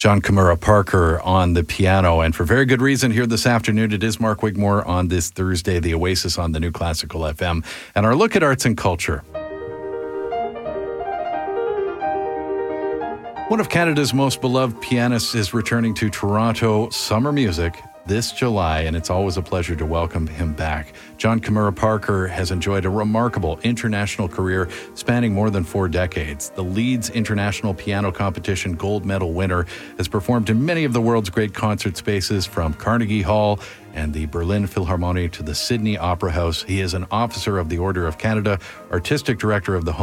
John Kimura Parker on the piano, and for very good reason here this afternoon. It is Mark Wigmore on this Thursday, the Oasis on the New Classical FM, and our look at arts and culture. One of Canada's most beloved pianists is returning to Toronto Summer Music this July, and it's always a pleasure to welcome him back. John Kimura Parker has enjoyed a remarkable international career spanning more than 4 decades. The Leeds International Piano Competition gold medal winner has performed in many of the world's great concert spaces, from Carnegie Hall and the Berlin Philharmonic to the Sydney Opera House. He is an officer of the Order of Canada, artistic director of the